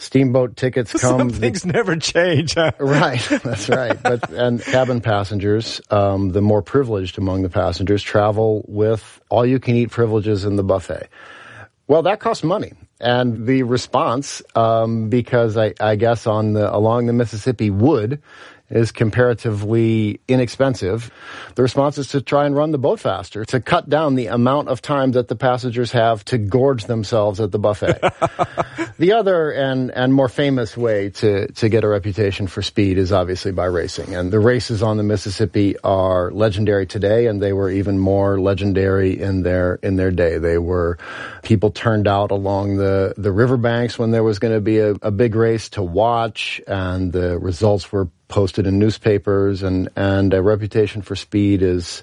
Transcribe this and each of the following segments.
steamboat tickets come. Some things never change. Huh? Right, that's right. And cabin passengers, the more privileged among the passengers, travel with all-you-can-eat privileges in the buffet. Well, that costs money. And the response, because I guess along the Mississippi wood is comparatively inexpensive, the response is to try and run the boat faster, to cut down the amount of time that the passengers have to gorge themselves at the buffet. The other and more famous way to get a reputation for speed is obviously by racing. And the races on the Mississippi are legendary today, and they were even more legendary in their day. They were, people turned out along the riverbanks when there was going to be a big race to watch, and the results were posted in newspapers, and a reputation for speed is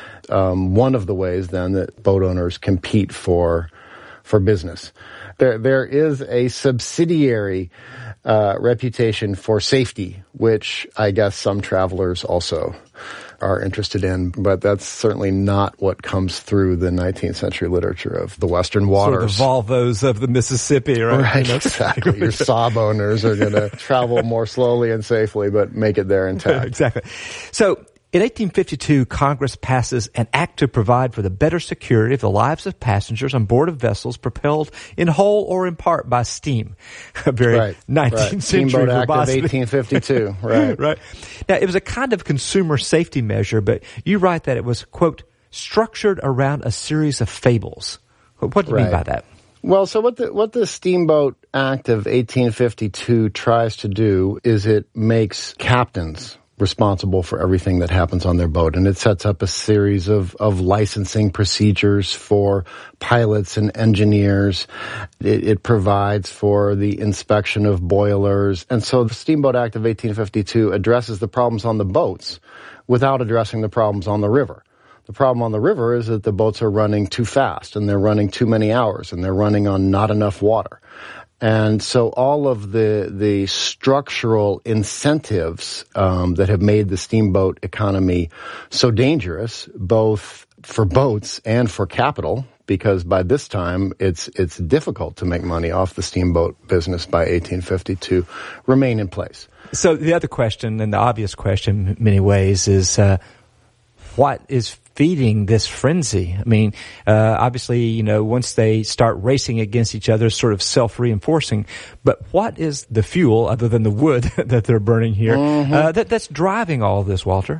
one of the ways then that boat owners compete for business. There is a subsidiary reputation for safety, which I guess some travelers also are interested in, but that's certainly not what comes through the 19th century literature of the Western waters. Sort of the Volvos of the Mississippi, right? Right, exactly. Your Saab owners are going to travel more slowly and safely, but make it there intact. Exactly. So, in 1852, Congress passes an act to provide for the better security of the lives of passengers on board of vessels propelled in whole or in part by steam. A very 19th century Steamboat Act of 1852. Right. Right. Now, it was a kind of consumer safety measure, but you write that it was, quote, structured around a series of fables. What do you mean by that? Well, so what the Steamboat Act of 1852 tries to do is it makes captains responsible for everything that happens on their boat. And it sets up a series of licensing procedures for pilots and engineers. It provides for the inspection of boilers. And so the Steamboat Act of 1852 addresses the problems on the boats without addressing the problems on the river. The problem on the river is that the boats are running too fast, and they're running too many hours, and they're running on not enough water. And so all of the structural incentives that have made the steamboat economy so dangerous, both for boats and for capital, because by this time it's difficult to make money off the steamboat business by 1852, remain in place. So the other question, and the obvious question in many ways, is what is feeding this frenzy? I mean, obviously, once they start racing against each other, it's sort of self-reinforcing. But what is the fuel, other than the wood that they're burning here, that's driving all of this, Walter?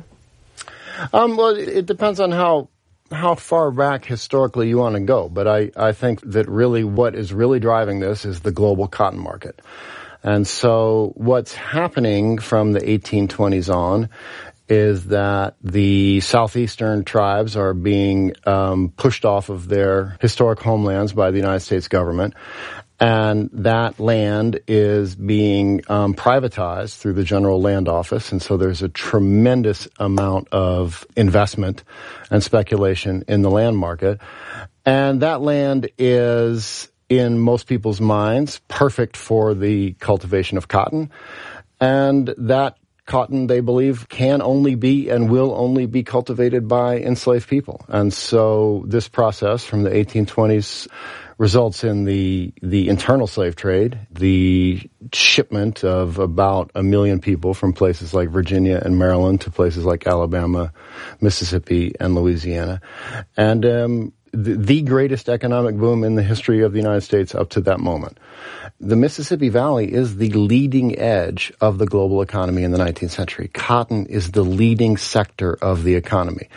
Well, it depends on how far back historically you want to go. But I think that really what is really driving this is the global cotton market. And so what's happening from the 1820s on is that the southeastern tribes are being pushed off of their historic homelands by the United States government, and that land is being privatized through the General Land Office, and so there's a tremendous amount of investment and speculation in the land market, and that land is, in most people's minds, perfect for the cultivation of cotton, and that cotton, they believe, can only be and will only be cultivated by enslaved people. And so this process from the 1820s results in the internal slave trade, the shipment of about 1 million people from places like Virginia and Maryland to places like Alabama, Mississippi, and Louisiana. And the greatest economic boom in the history of the United States up to that moment. The Mississippi Valley is the leading edge of the global economy in the 19th century. Cotton is the leading sector of the economy.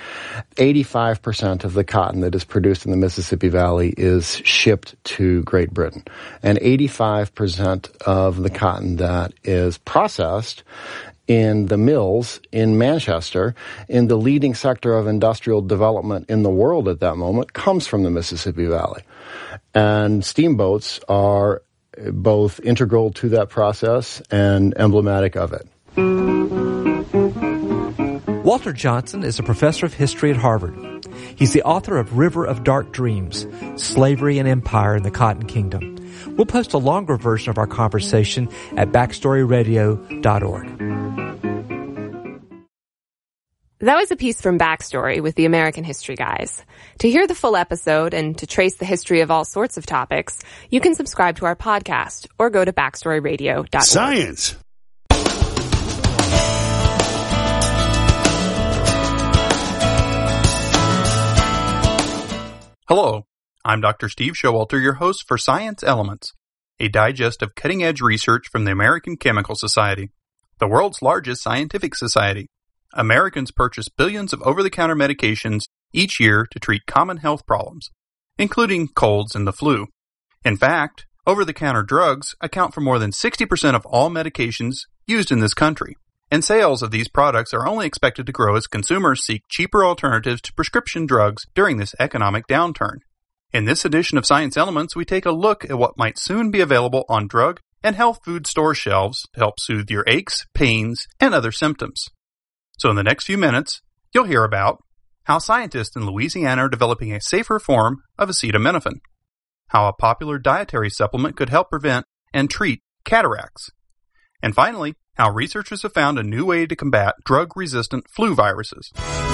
85% of the cotton that is produced in the Mississippi Valley is shipped to Great Britain. And 85% of the cotton that is processed in the mills in Manchester, in the leading sector of industrial development in the world at that moment, comes from the Mississippi Valley. And steamboats are both integral to that process and emblematic of it. Walter Johnson is a professor of history at Harvard. He's the author of River of Dark Dreams, Slavery and Empire in the Cotton Kingdom. We'll post a longer version of our conversation at backstoryradio.org. That was a piece from Backstory with the American History Guys. To hear the full episode and to trace the history of all sorts of topics, you can subscribe to our podcast or go to backstoryradio.org. Science. Hello, I'm Dr. Steve Showalter, your host for Science Elements, a digest of cutting-edge research from the American Chemical Society, the world's largest scientific society. Americans purchase billions of over-the-counter medications each year to treat common health problems, including colds and the flu. In fact, over-the-counter drugs account for more than 60% of all medications used in this country, and sales of these products are only expected to grow as consumers seek cheaper alternatives to prescription drugs during this economic downturn. In this edition of Science Elements, we take a look at what might soon be available on drug and health food store shelves to help soothe your aches, pains, and other symptoms. So in the next few minutes, you'll hear about how scientists in Louisiana are developing a safer form of acetaminophen, how a popular dietary supplement could help prevent and treat cataracts, and finally, how researchers have found a new way to combat drug-resistant flu viruses.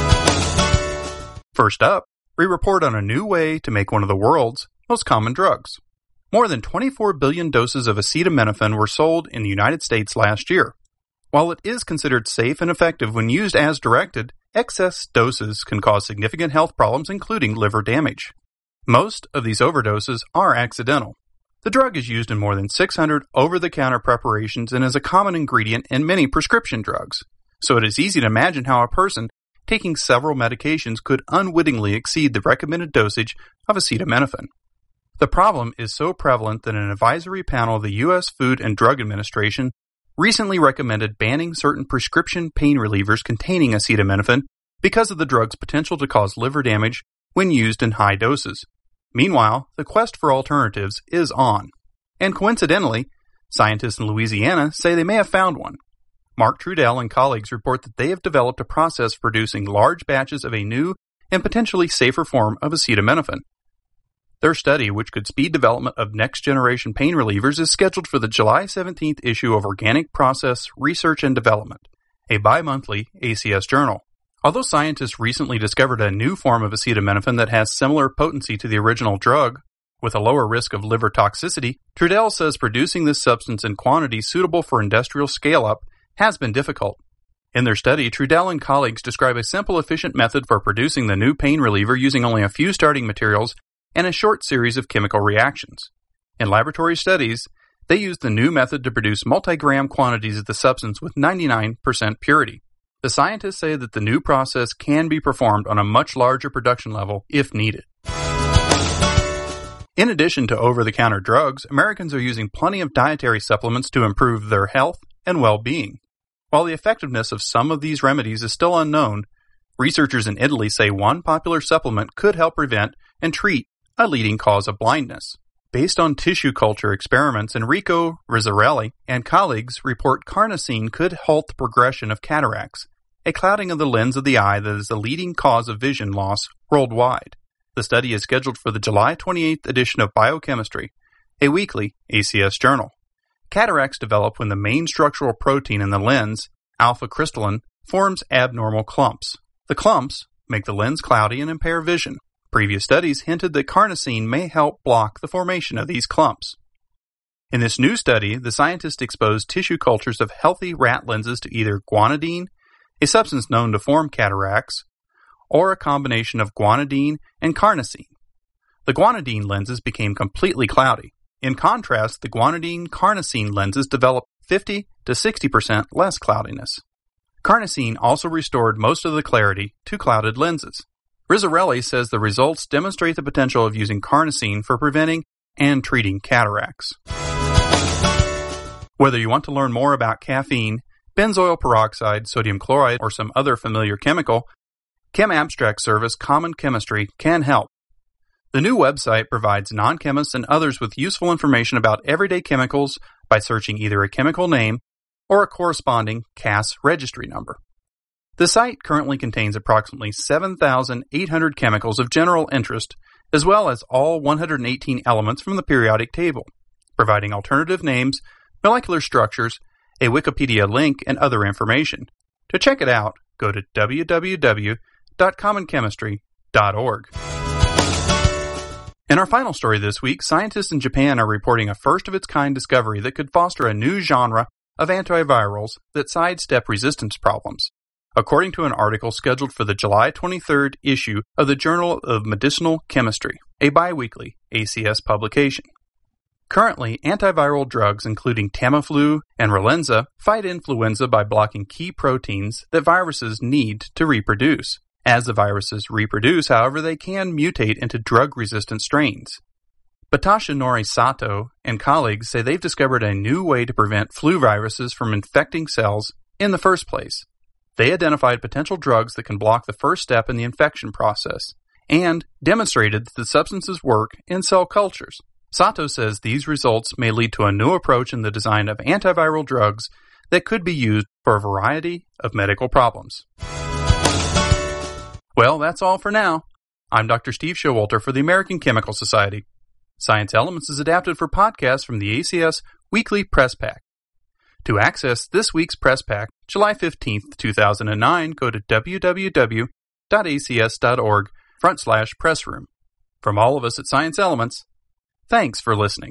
First up, we report on a new way to make one of the world's most common drugs. More than 24 billion doses of acetaminophen were sold in the United States last year. While it is considered safe and effective when used as directed, excess doses can cause significant health problems, including liver damage. Most of these overdoses are accidental. The drug is used in more than 600 over-the-counter preparations and is a common ingredient in many prescription drugs. So it is easy to imagine how a person taking several medications could unwittingly exceed the recommended dosage of acetaminophen. The problem is so prevalent that an advisory panel of the U.S. Food and Drug Administration recently recommended banning certain prescription pain relievers containing acetaminophen because of the drug's potential to cause liver damage when used in high doses. Meanwhile, the quest for alternatives is on. And coincidentally, scientists in Louisiana say they may have found one. Mark Trudell and colleagues report that they have developed a process for producing large batches of a new and potentially safer form of acetaminophen. Their study, which could speed development of next-generation pain relievers, is scheduled for the July 17th issue of Organic Process Research and Development, a bi-monthly ACS journal. Although scientists recently discovered a new form of acetaminophen that has similar potency to the original drug, with a lower risk of liver toxicity, Trudell says producing this substance in quantities suitable for industrial scale-up has been difficult. In their study, Trudell and colleagues describe a simple, efficient method for producing the new pain reliever using only a few starting materials and a short series of chemical reactions. In laboratory studies, they used the new method to produce multi-gram quantities of the substance with 99% purity. The scientists say that the new process can be performed on a much larger production level if needed. In addition to over-the-counter drugs, Americans are using plenty of dietary supplements to improve their health and well-being. While the effectiveness of some of these remedies is still unknown, researchers in Italy say one popular supplement could help prevent and treat a leading cause of blindness. Based on tissue culture experiments, Enrico Rizzarelli and colleagues report carnosine could halt the progression of cataracts, a clouding of the lens of the eye that is the leading cause of vision loss worldwide. The study is scheduled for the July 28th edition of Biochemistry, a weekly ACS journal. Cataracts develop when the main structural protein in the lens, alpha-crystalline, forms abnormal clumps. The clumps make the lens cloudy and impair vision. Previous studies hinted that carnosine may help block the formation of these clumps. In this new study, the scientists exposed tissue cultures of healthy rat lenses to either guanidine, a substance known to form cataracts, or a combination of guanidine and carnosine. The guanidine lenses became completely cloudy. In contrast, the guanidine-carnosine lenses developed 50 to 60% less cloudiness. Carnosine also restored most of the clarity to clouded lenses. Rizzarelli says the results demonstrate the potential of using carnosine for preventing and treating cataracts. Whether you want to learn more about caffeine, benzoyl peroxide, sodium chloride, or some other familiar chemical, ChemAbstract service Common Chemistry can help. The new website provides non-chemists and others with useful information about everyday chemicals by searching either a chemical name or a corresponding CAS registry number. The site currently contains approximately 7,800 chemicals of general interest, as well as all 118 elements from the periodic table, providing alternative names, molecular structures, a Wikipedia link, and other information. To check it out, go to www.commonchemistry.org. In our final story this week, scientists in Japan are reporting a first-of-its-kind discovery that could foster a new genre of antivirals that sidestep resistance problems, according to an article scheduled for the July 23rd issue of the Journal of Medicinal Chemistry, a biweekly ACS publication. Currently, antiviral drugs including Tamiflu and Relenza fight influenza by blocking key proteins that viruses need to reproduce. As the viruses reproduce, however, they can mutate into drug-resistant strains. Batashinori Sato and colleagues say they've discovered a new way to prevent flu viruses from infecting cells in the first place. They identified potential drugs that can block the first step in the infection process and demonstrated that the substances work in cell cultures. Sato says these results may lead to a new approach in the design of antiviral drugs that could be used for a variety of medical problems. Well, that's all for now. I'm Dr. Steve Showalter for the American Chemical Society. Science Elements is adapted for podcasts from the ACS Weekly Press Pack. To access this week's Press Pack, July 15th, 2009, go to www.acs.org/pressroom. From all of us at Science Elements, thanks for listening.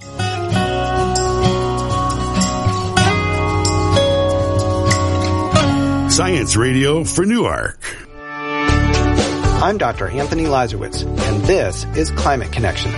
Science Radio for Newark. I'm Dr. Anthony Lazarowitz, and this is Climate Connections.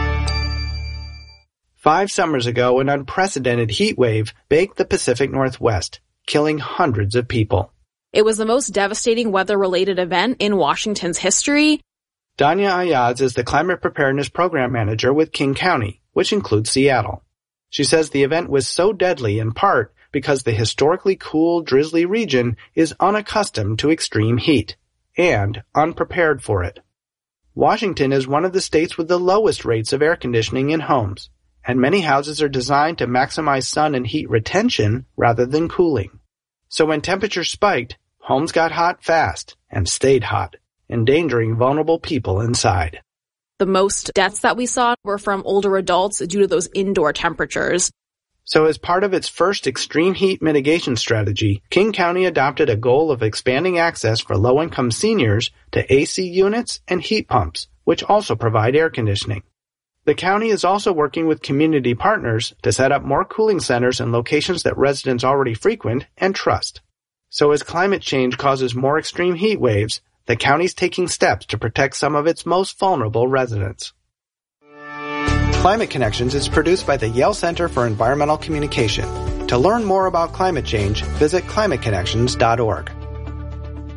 5 summers ago, an unprecedented heat wave baked the Pacific Northwest, killing hundreds of people. It was the most devastating weather-related event in Washington's history. Danya Ayaz is the Climate Preparedness Program Manager with King County, which includes Seattle. She says the event was so deadly in part because the historically cool, drizzly region is unaccustomed to extreme heat and unprepared for it. Washington is one of the states with the lowest rates of air conditioning in homes, and many houses are designed to maximize sun and heat retention rather than cooling. So when temperatures spiked, homes got hot fast and stayed hot, endangering vulnerable people inside. The most deaths that we saw were from older adults due to those indoor temperatures. So as part of its first extreme heat mitigation strategy, King County adopted a goal of expanding access for low-income seniors to AC units and heat pumps, which also provide air conditioning. The county is also working with community partners to set up more cooling centers in locations that residents already frequent and trust. So as climate change causes more extreme heat waves, the county's taking steps to protect some of its most vulnerable residents. Climate Connections is produced by the Yale Center for Environmental Communication. To learn more about climate change, visit climateconnections.org.